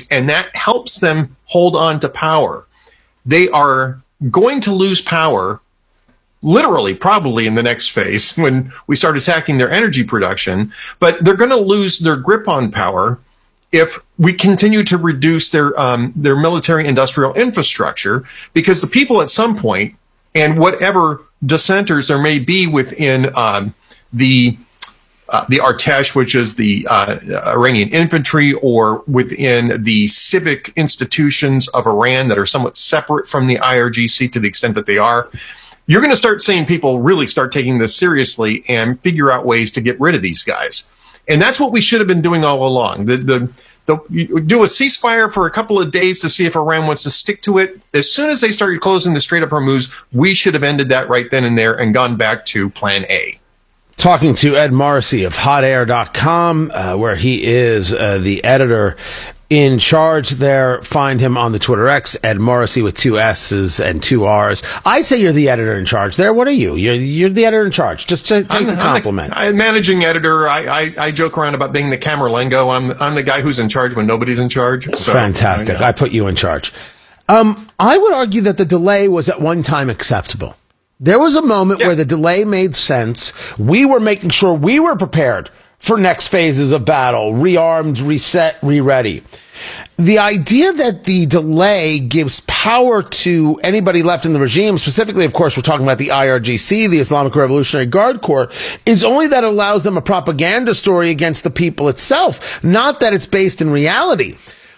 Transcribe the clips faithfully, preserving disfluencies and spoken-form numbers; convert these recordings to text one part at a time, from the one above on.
and that helps them hold on to power. They are going to lose power, literally, probably in the next phase when we start attacking their energy production, but they're going to lose their grip on power if we continue to reduce their um, their military industrial infrastructure, because the people at some point, and whatever dissenters there may be within um, the uh, the Artesh, which is the uh, Iranian infantry, or within the civic institutions of Iran that are somewhat separate from the I R G C to the extent that they are, you're going to start seeing people really start taking this seriously and figure out ways to get rid of these guys. And that's what we should have been doing all along. The, the, the, you do a ceasefire for a couple of days to see if Iran wants to stick to it. As soon as they started closing the Strait of Hormuz, we should have ended that right then and there and gone back to plan A. Talking to Ed Morrissey of hot air dot com, uh, where he is uh, the editor in charge there. Find him on the Twitter X, Ed Morrissey with two S's and two R's. I say you're the editor in charge there. What are you? You're, you're the editor in charge. Just to take I'm the compliment. I'm the, I'm managing editor. I, I, I joke around about being the Camerlengo. I'm, I'm the guy who's in charge when nobody's in charge. So, fantastic. Uh, yeah. I put you in charge. Um, I would argue that the delay was at one time acceptable. There was a moment yeah. where the delay made sense. We were making sure we were prepared for next phases of battle, rearmed, reset, re-ready. The idea that the delay gives power to anybody left in the regime, specifically, of course, we're talking about the I R G C, the Islamic Revolutionary Guard Corps, is only that it allows them a propaganda story against the people itself, not that it's based in reality.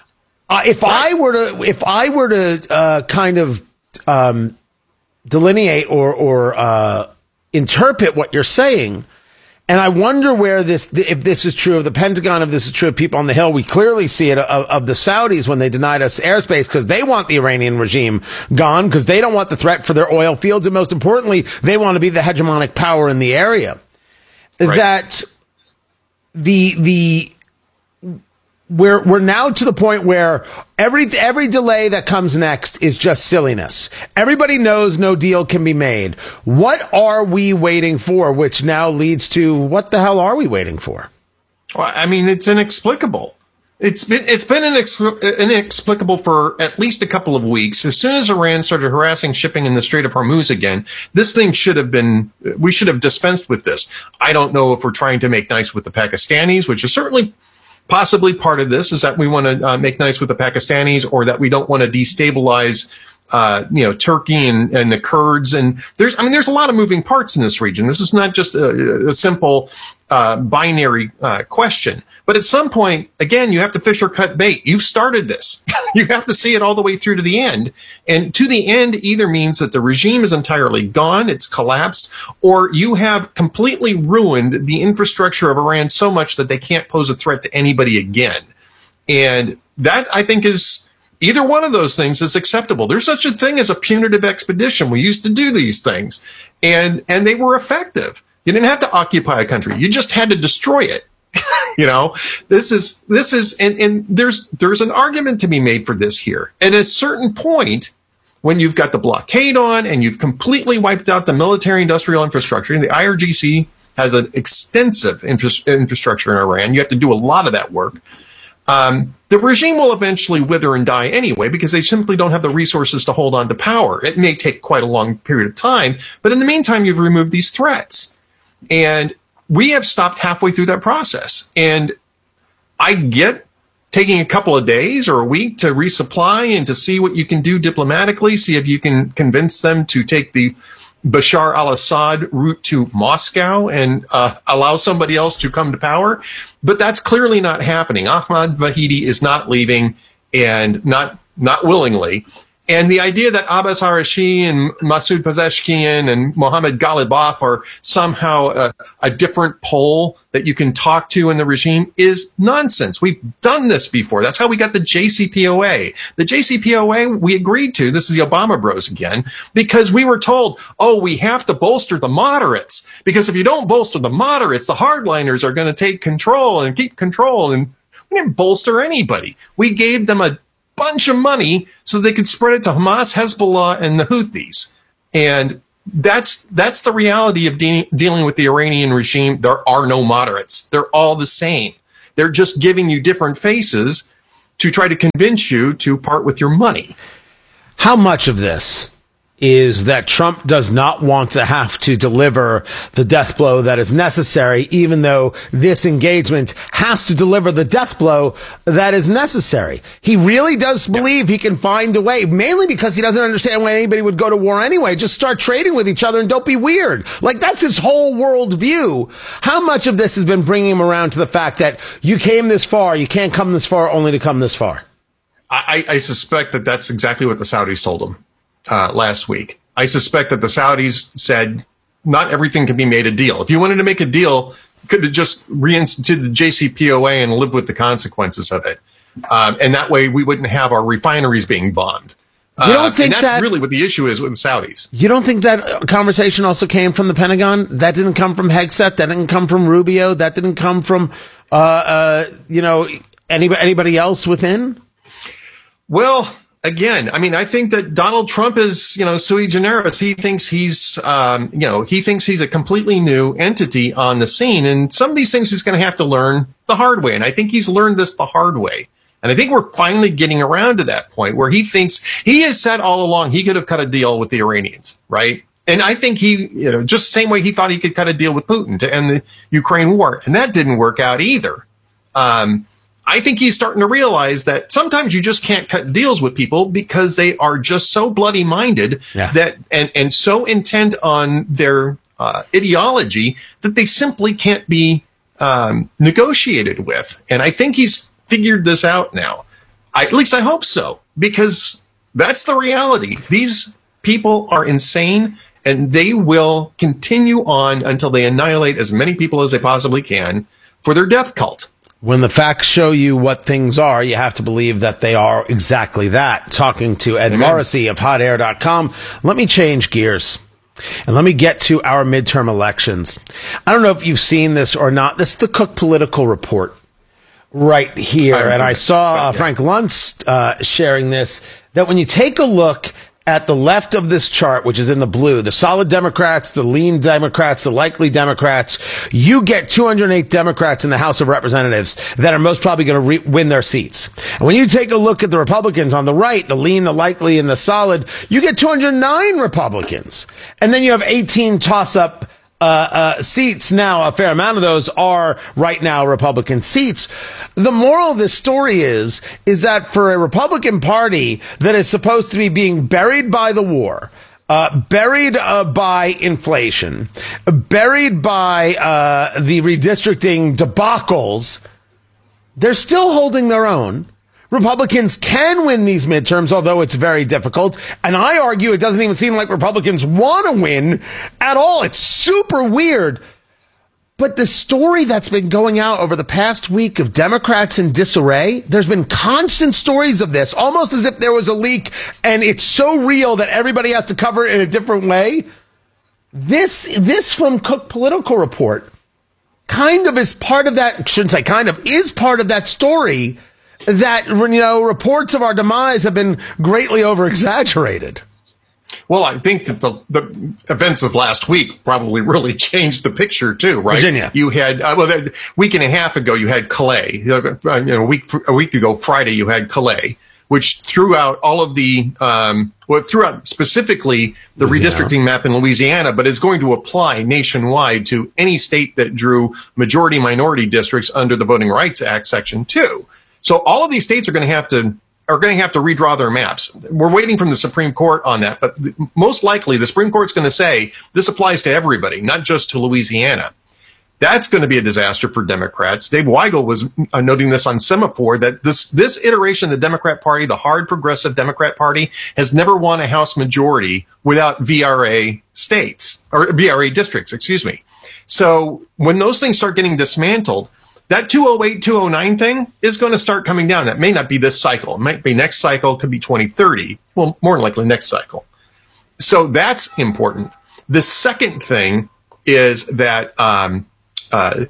Uh, if right. I were to, if I were to uh, kind of um, delineate or, or uh, interpret what you're saying, and I wonder where this, if this is true of the Pentagon, if this is true of people on the Hill. We clearly see it of, of the Saudis when they denied us airspace because they want the Iranian regime gone, because they don't want the threat for their oil fields. And most importantly, they want to be the hegemonic power in the area. Right. That the, the, We're we're now to the point where every every delay that comes next is just silliness. Everybody knows no deal can be made. What are we waiting for? Which now leads to, what the hell are we waiting for? Well, I mean, it's inexplicable. It's been it's been inex- inexplicable for at least a couple of weeks. As soon as Iran started harassing shipping in the Strait of Hormuz again, this thing should have been, we should have dispensed with this. I don't know if we're trying to make nice with the Pakistanis, which is certainly possibly part of this, is that we want to uh, make nice with the Pakistanis, or that we don't want to destabilize, uh, you know, Turkey and, and the Kurds. And there's, I mean, there's a lot of moving parts in this region. This is not just a, a simple uh, binary uh, question. But at some point, again, you have to fish or cut bait. You've started this. You have to see it all the way through to the end. And to the end either means that the regime is entirely gone, it's collapsed, or you have completely ruined the infrastructure of Iran so much that they can't pose a threat to anybody again. And that, I think, is either one of those things is acceptable. There's such a thing as a punitive expedition. We used to do these things, and and they were effective. You didn't have to occupy a country. You just had to destroy it. You know, this is, this is, and, and there's, there's an argument to be made for this here. At a certain point, when you've got the blockade on and you've completely wiped out the military industrial infrastructure, and the I R G C has an extensive infra- infrastructure in Iran, you have to do a lot of that work. Um, the regime will eventually wither and die anyway, because they simply don't have the resources to hold on to power. It may take quite a long period of time, but in the meantime, you've removed these threats. And we have stopped halfway through that process. And I get taking a couple of days or a week to resupply and to see what you can do diplomatically, see if you can convince them to take the Bashar al-Assad route to Moscow and uh, allow somebody else to come to power. But that's clearly not happening. Ahmad Vahidi is not leaving, and not not willingly. And the idea that Abbas Arashi and Masoud Pezeshkian and Mohammad Ghalibaf are somehow a, a different pole that you can talk to in the regime is nonsense. We've done this before. That's how we got the J C P O A. The J C P O A we agreed to, this is the Obama bros again, because we were told, oh, we have to bolster the moderates, because if you don't bolster the moderates, the hardliners are going to take control and keep control. And we didn't bolster anybody. We gave them a bunch of money so they could spread it to Hamas, Hezbollah, and the Houthis. And that's that's the reality of de- dealing with the Iranian regime. There are no moderates. They're all the same. They're just giving you different faces to try to convince you to part with your money. How much of this is that Trump does not want to have to deliver the death blow that is necessary, even though this engagement has to deliver the death blow that is necessary? He really does believe he can find a way, mainly because he doesn't understand why anybody would go to war anyway. Just start trading with each other and don't be weird. Like, that's his whole world view. How much of this has been bringing him around to the fact that you came this far, you can't come this far only to come this far? I, I suspect that that's exactly what the Saudis told him uh, last week. I suspect that the Saudis said not everything can be made a deal. If you wanted to make a deal, you could have just reinstituted the J C P O A and lived with the consequences of it. Um, and that way we wouldn't have our refineries being bombed. You don't uh, think and that's that, really what the issue is with the Saudis. You don't think that conversation also came from the Pentagon? That didn't come from Hegseth. That didn't come from Rubio. That didn't come from, uh, uh, you know, anybody, anybody else within? Well, again, I mean, I think that Donald Trump is, you know, sui generis. He thinks he's, um, you know, he thinks he's a completely new entity on the scene. And some of these things he's going to have to learn the hard way. And I think he's learned this the hard way. And I think we're finally getting around to that point where he thinks he has said all along he could have cut a deal with the Iranians, right? And I think he, you know, just the same way he thought he could cut a deal with Putin to end the Ukraine war. And that didn't work out either. Um, I think he's starting to realize that sometimes you just can't cut deals with people because they are just so bloody minded yeah. that and, and so intent on their uh, ideology that they simply can't be um, negotiated with. And I think he's figured this out now. I, at least I hope so, because that's the reality. These people are insane and they will continue on until they annihilate as many people as they possibly can for their death cult. When the facts show you what things are, you have to believe that they are exactly that. Talking to Ed Amen. Morrissey of hot air dot com. Let me change gears and let me get to our midterm elections. I don't know if you've seen this or not. This is the Cook Political Report right here. I and I saw uh, Frank Luntz uh, sharing this, that when you take a look at the left of this chart, which is in the blue, the solid Democrats, the lean Democrats, the likely Democrats, you get two hundred eight Democrats in the House of Representatives that are most probably going to re- win their seats. And when you take a look at the Republicans on the right, the lean, the likely, and the solid, you get two hundred nine Republicans. And then you have eighteen toss-up Uh, uh, seats. Now, a fair amount of those are right now Republican seats. The moral of this story is, is that for a Republican Party that is supposed to be being buried by the war, uh, buried uh, by inflation, buried by uh, the redistricting debacles, they're still holding their own. Republicans can win these midterms, although it's very difficult. And I argue it doesn't even seem like Republicans want to win at all. It's super weird. But the story that's been going out over the past week of Democrats in disarray, there's been constant stories of this, almost as if there was a leak and it's so real that everybody has to cover it in a different way. This, this from Cook Political Report kind of is part of that, shouldn't say kind of, is part of that story that, you know, reports of our demise have been greatly over-exaggerated. Well, I think that the, the events of last week probably really changed the picture too, right? Virginia. You had, uh, well, a week and a half ago, you had Calais. You know, a week, a week ago, Friday, you had Calais, which threw out all of the, um, well, threw out specifically the Louisiana. Redistricting map in Louisiana, but is going to apply nationwide to any state that drew majority minority districts under the Voting Rights Act, Section two. So all of these states are going to have to are going to have to redraw their maps. We're waiting from the Supreme Court on that, but most likely the Supreme Court's going to say this applies to everybody, not just to Louisiana. That's going to be a disaster for Democrats. Dave Weigel was uh, noting this on Semaphore, that this this iteration of the Democrat Party, the hard progressive Democrat Party, has never won a House majority without V R A states or V R A districts, excuse me. So when those things start getting dismantled, that two oh eight, two oh nine thing is going to start coming down. That may not be this cycle. It might be next cycle. It could be twenty thirty. Well, more than likely next cycle. So that's important. The second thing is that um, uh,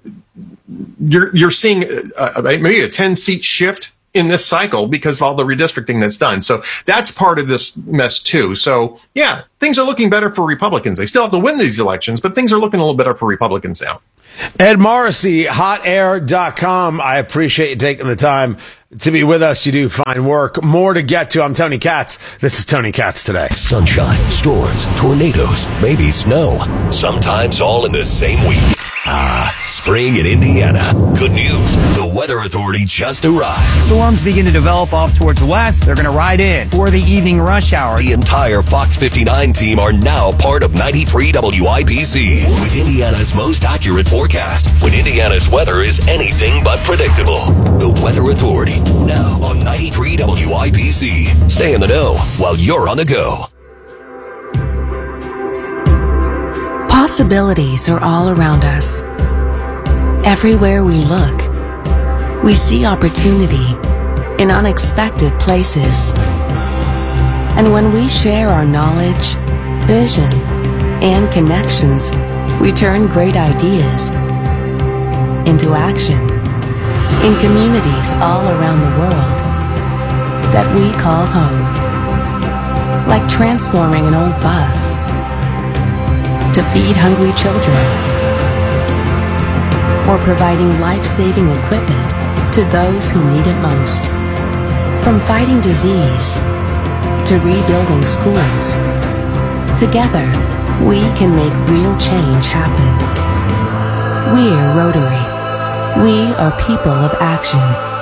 you're you're seeing uh, maybe a ten seat shift in this cycle because of all the redistricting that's done. So that's part of this mess too. So yeah, things are looking better for Republicans. They still have to win these elections, but things are looking a little better for Republicans now. Ed Morrissey, hot air dot com. I appreciate you taking the time to be with us. You do fine work. More to get to. I'm Tony Katz. This is Tony Katz Today. Sunshine, storms, tornadoes, maybe snow. Sometimes all in the same week. Ah, spring in Indiana. Good news. The Weather Authority just arrived. Storms begin to develop off towards the west. They're going to ride in for the evening rush hour. The entire Fox fifty-nine team are now part of ninety-three W I P C with Indiana's most accurate forecast when Indiana's weather is anything but predictable. The Weather Authority, now on ninety-three W I P C. Stay in the know while you're on the go. Possibilities are all around us. Everywhere we look, we see opportunity in unexpected places. And when we share our knowledge, vision, and connections, we turn great ideas into action in communities all around the world that we call home. Like transforming an old bus to feed hungry children, or providing life-saving equipment to those who need it most. From fighting disease to rebuilding schools, together we can make real change happen. We're Rotary. We are people of action.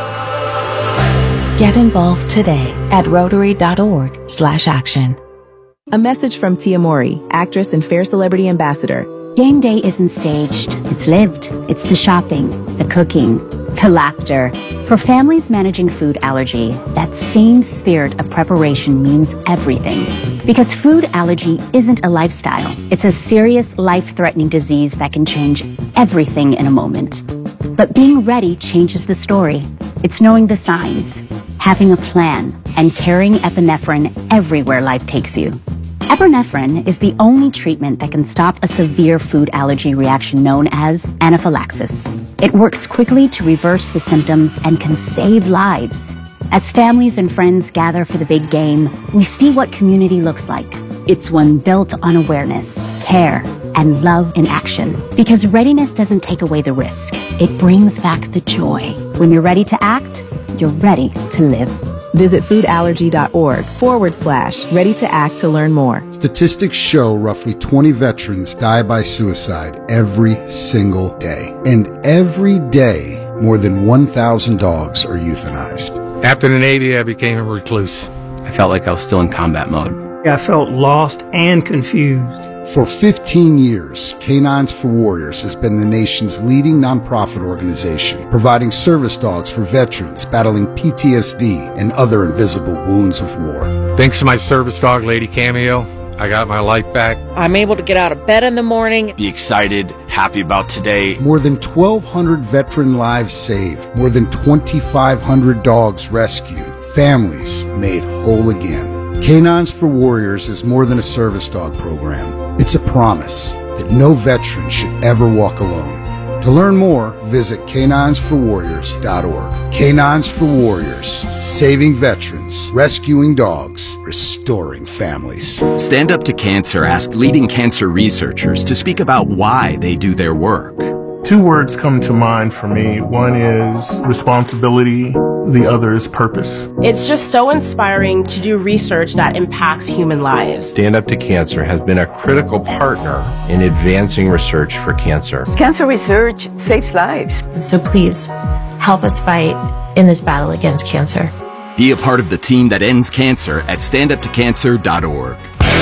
Get involved today at rotary.org slash action. A message from Tia Mori, actress and Fair Celebrity Ambassador. Game day isn't staged, it's lived. It's the shopping, the cooking, the laughter. For families managing food allergy, that same spirit of preparation means everything. Because food allergy isn't a lifestyle. It's a serious, life-threatening disease that can change everything in a moment. But being ready changes the story. It's knowing the signs, having a plan, and carrying epinephrine everywhere life takes you. Epinephrine is the only treatment that can stop a severe food allergy reaction known as anaphylaxis. It works quickly to reverse the symptoms and can save lives. As families and friends gather for the big game, we see what community looks like. It's one built on awareness, care, and love in action. Because readiness doesn't take away the risk. It brings back the joy. When you're ready to act, you're ready to live. Visit foodallergy.org forward slash ready to act to learn more. Statistics show roughly twenty veterans die by suicide every single day. And every day, more than one thousand dogs are euthanized. After the Navy, I became a recluse. I felt like I was still in combat mode. I felt lost and confused. For fifteen years, Canines for Warriors has been the nation's leading nonprofit organization, providing service dogs for veterans battling P T S D and other invisible wounds of war. Thanks to my service dog, Lady Cameo, I got my life back. I'm able to get out of bed in the morning. Be excited, happy about today. More than twelve hundred veteran lives saved, more than twenty-five hundred dogs rescued, families made whole again. Canines for Warriors is more than a service dog program. It's a promise that no veteran should ever walk alone. To learn more, visit canines for warriors dot org. Canines for Warriors, saving veterans, rescuing dogs, restoring families. Stand Up to Cancer asked leading cancer researchers to speak about why they do their work. Two words come to mind for me. One is responsibility. The other is purpose. It's just so inspiring to do research that impacts human lives. Stand Up to Cancer has been a critical partner in advancing research for cancer. Cancer research saves lives. So please, help us fight in this battle against cancer. Be a part of the team that ends cancer at stand up to cancer dot org.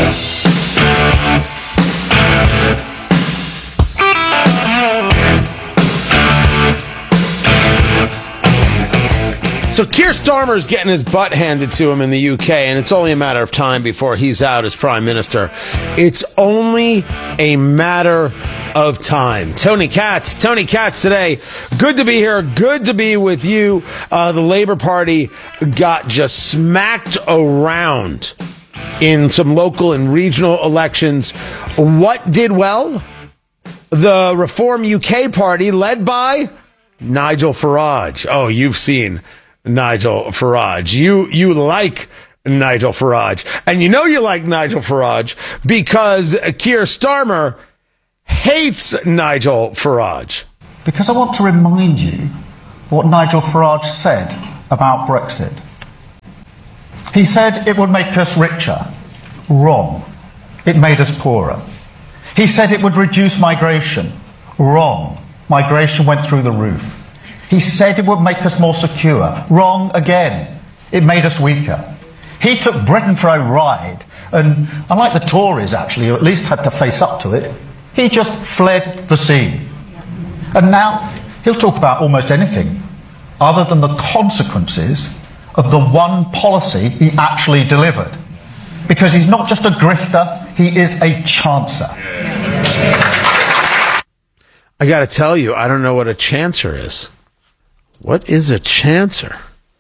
So Keir Starmer is getting his butt handed to him in the U K, and it's only a matter of time before he's out as Prime Minister. It's only a matter of time. Tony Katz, Tony Katz today. Good to be here. Good to be with you. Uh, the Labour Party got just smacked around in some local and regional elections. What did well? The Reform U K Party, led by Nigel Farage. Oh, you've seen Nigel Farage. You you like Nigel Farage. And you know you like Nigel Farage because Keir Starmer hates Nigel Farage. Because I want to remind you what Nigel Farage said about Brexit. He said it would make us richer. Wrong. It made us poorer. He said it would reduce migration. Wrong. Migration went through the roof. He said it would make us more secure. Wrong again. It made us weaker. He took Britain for a ride, and unlike the Tories, actually, who at least had to face up to it, he just fled the scene. And now he'll talk about almost anything other than the consequences of the one policy he actually delivered. Because he's not just a grifter, he is a chancer. I got to tell you, I don't know what a chancer is. What is a chancer?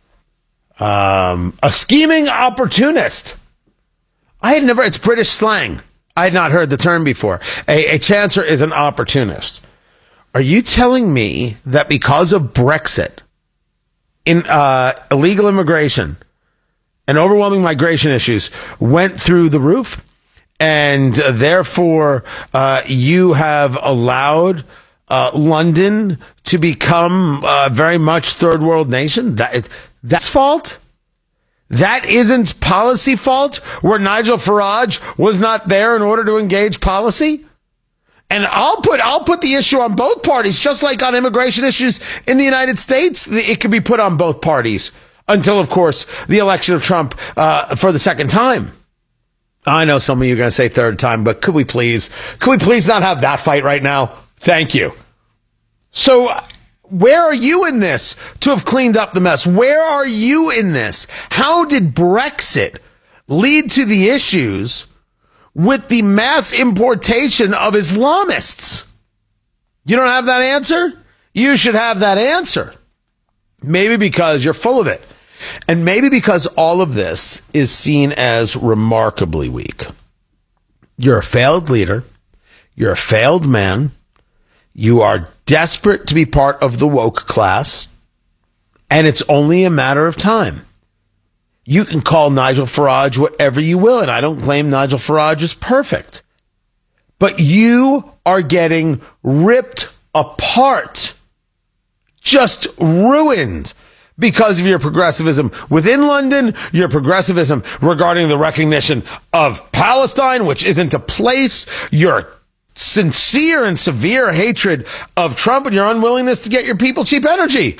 Um, a scheming opportunist. I had never, it's British slang. I had not heard the term before. A, a chancer is an opportunist. Are you telling me that because of Brexit, in uh, illegal immigration and overwhelming migration issues went through the roof, and uh, therefore uh, you have allowed uh, London to become uh, very much third world nation? That that's fault? That isn't policy fault, where Nigel Farage was not there in order to engage policy? And I'll put I'll put the issue on both parties, just like on immigration issues in the United States. It could be put on both parties until, of course, the election of Trump uh, for the second time. I know some of you are going to say third time, but could we please, could we please not have that fight right now? Thank you. So where are you in this to have cleaned up the mess? Where are you in this? How did Brexit lead to the issues with the mass importation of Islamists? You don't have that answer? You should have that answer. Maybe because you're full of it. And maybe because all of this is seen as remarkably weak. You're a failed leader. You're a failed man. You are desperate to be part of the woke class. And it's only a matter of time. You can call Nigel Farage whatever you will, and I don't claim Nigel Farage is perfect. But you are getting ripped apart, just ruined, because of your progressivism within London, your progressivism regarding the recognition of Palestine, which isn't a place, your sincere and severe hatred of Trump, and your unwillingness to get your people cheap energy.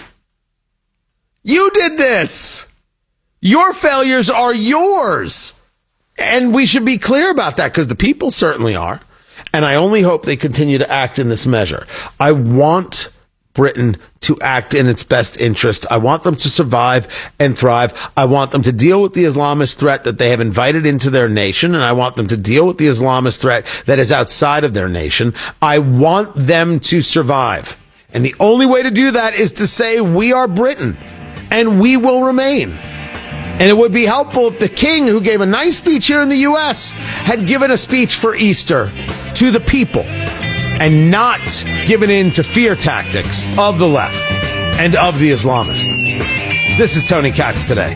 You did this. Your failures are yours. And we should be clear about that, because the people certainly are. And I only hope they continue to act in this measure. I want Britain to act in its best interest. I want them to survive and thrive. I want them to deal with the Islamist threat that they have invited into their nation, and I want them to deal with the Islamist threat that is outside of their nation. I want them to survive. And the only way to do that is to say we are Britain, and we will remain. And it would be helpful if the king, who gave a nice speech here in the U S, had given a speech for Easter to the people and not given in to fear tactics of the left and of the Islamists. This is Tony Katz Today.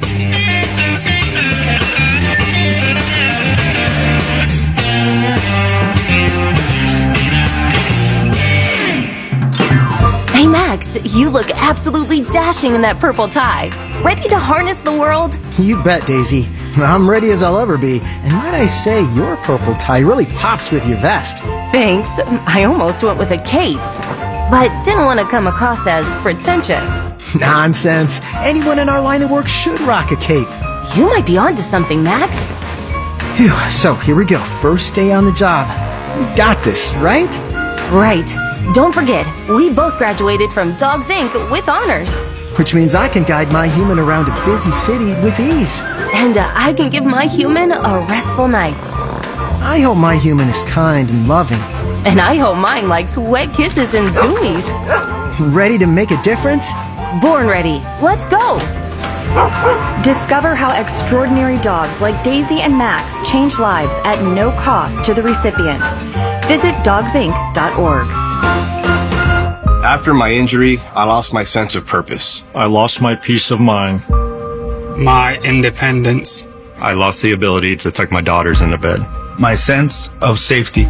Hey Max, you look absolutely dashing in that purple tie. Ready to harness the world? You bet, Daisy. I'm ready as I'll ever be. And might I say, your purple tie really pops with your vest. Thanks. I almost went with a cape, but didn't want to come across as pretentious. Nonsense. Anyone in our line of work should rock a cape. You might be onto something, Max. Phew, so here we go. First day on the job. We've got this, right? Right. Don't forget, we both graduated from Dogs Incorporated with honors. Which means I can guide my human around a busy city with ease. And uh, I can give my human a restful night. I hope my human is kind and loving. And I hope mine likes wet kisses and zoomies. Ready to make a difference? Born ready. Let's go. Discover how extraordinary dogs like Daisy and Max change lives at no cost to the recipients. Visit dogs inc dot org. After my injury, I lost my sense of purpose. I lost my peace of mind. My independence. I lost the ability to tuck my daughters into bed. My sense of safety.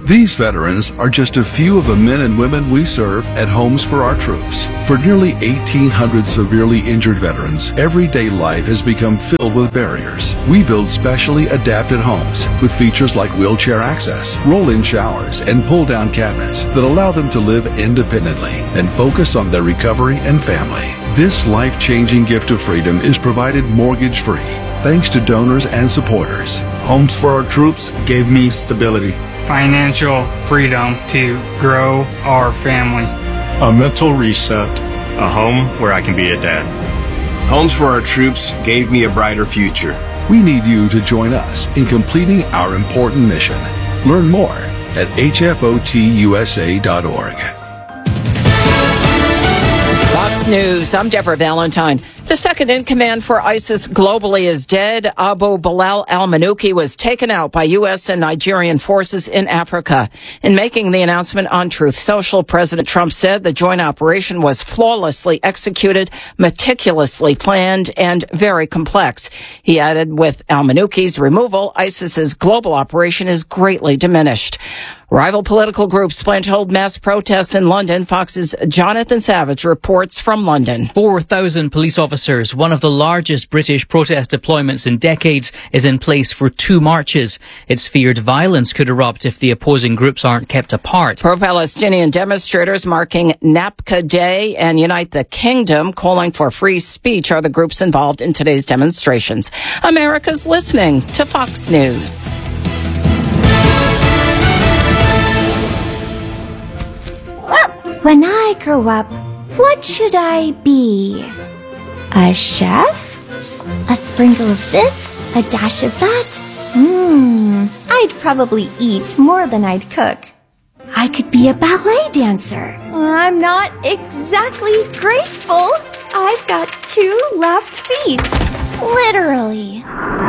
These veterans are just a few of the men and women we serve at Homes for Our Troops. For nearly eighteen hundred severely injured veterans, everyday life has become filled with barriers. We build specially adapted homes with features like wheelchair access, roll-in showers, and pull-down cabinets that allow them to live independently and focus on their recovery and family. This life-changing gift of freedom is provided mortgage-free, thanks to donors and supporters. Homes for Our Troops gave me stability, financial freedom to grow our family, a mental reset, a home where I can be a dad. Homes for Our Troops gave me a brighter future. We need you to join us in completing our important mission. Learn more at H F O T U S A dot org. Fox News, I'm Deborah Valentine. The second in command for ISIS globally is dead. Abu Bilal al-Manuki was taken out by U S and Nigerian forces in Africa. In making the announcement on Truth Social, President Trump said the joint operation was flawlessly executed, meticulously planned, and very complex. He added, with al-Manuki's removal, ISIS's global operation is greatly diminished. Rival political groups plan to hold mass protests in London. Fox's Jonathan Savage reports from London. four thousand police officers, one of the largest British protest deployments in decades, is in place for two marches. It's feared violence could erupt if the opposing groups aren't kept apart. Pro-Palestinian demonstrators marking Napka Day and Unite the Kingdom, calling for free speech, are the groups involved in today's demonstrations. America's listening to Fox News. When I grow up, what should I be? A chef? A sprinkle of this? A dash of that? Mmm, I'd probably eat more than I'd cook. I could be a ballet dancer. I'm not exactly graceful. I've got two left feet. Literally.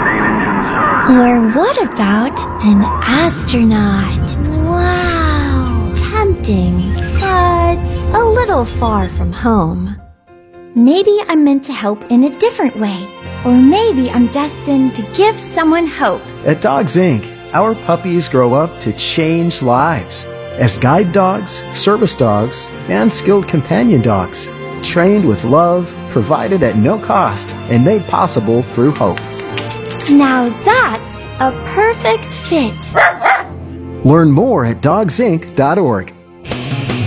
Or what about an astronaut? Wow, tempting. But a little far from home. Maybe I'm meant to help in a different way. Or maybe I'm destined to give someone hope. At Dogs Incorporated, our puppies grow up to change lives. As guide dogs, service dogs, and skilled companion dogs. Trained with love, provided at no cost, and made possible through hope. Now that's a perfect fit. Learn more at dogs inc dot org.